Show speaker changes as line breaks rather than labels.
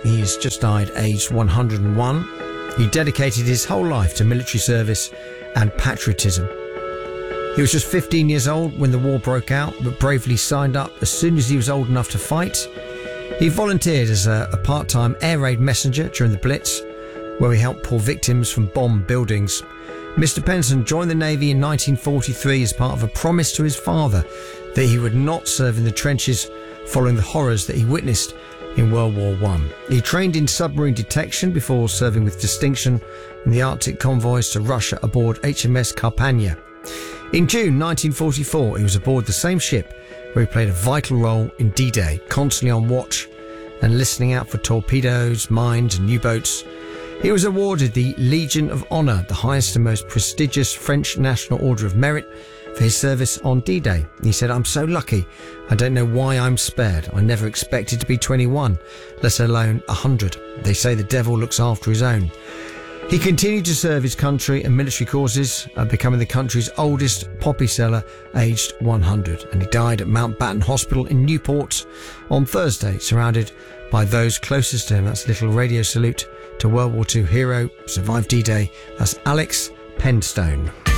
He has just died aged 101. He dedicated his whole life to military service and patriotism. He was just 15 years old when the war broke out, but bravely signed up as soon as he was old enough to fight. He volunteered as a part-time air raid messenger during the Blitz, where he helped pull victims from bombed buildings. Mr. Penson joined the Navy in 1943 as part of a promise to his father that he would not serve in the trenches following the horrors that he witnessed in World War I. He trained in submarine detection before serving with distinction in the Arctic convoys to Russia aboard HMS Carpania. In June 1944, he was aboard the same ship where he played a vital role in D-Day, constantly on watch and listening out for torpedoes, mines and U-boats. He was awarded the Legion of Honour, the highest and most prestigious French National Order of Merit, for his service on D-Day. He said, "I'm so lucky. I don't know why I'm spared. I never expected to be 21, let alone 100. They say the devil looks after his own." He continued to serve his country and military causes, becoming the country's oldest poppy seller, aged 100. And he died at Mountbatten Hospital in Newport on Thursday, surrounded by those closest to him. That's a little radio salute to World War II hero, survived D-Day. That's Alex Penstone.